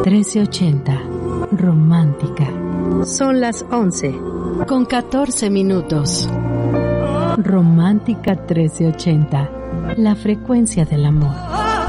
1380. Romántica. Son las 11. Con 14 minutos. Romántica 1380. La frecuencia del amor.